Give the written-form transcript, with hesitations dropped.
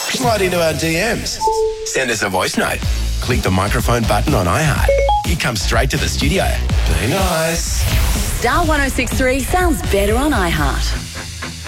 Slide into our DMs. Send us a voice note. Click the microphone button on iHeart. You come straight to the studio. Be nice. Star 106.3 sounds better on iHeart.